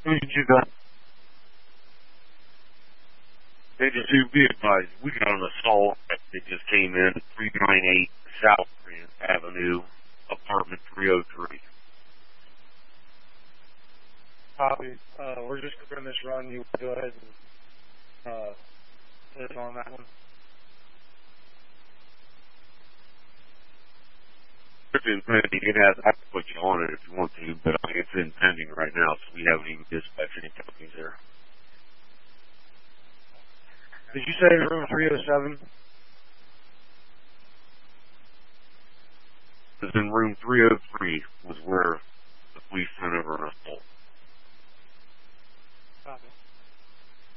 Who did you got? They just do be advised. We got an assault that just came in, 398 South Grand Avenue, apartment 303. Copy. We're just clearing this run. You go ahead and put it on that one. It's in pending. I can put you on it if you want to, but it's in pending right now, so we haven't even dispatched any companies there. Did you say room 307? It was in room 303 was where the police sent over an assault.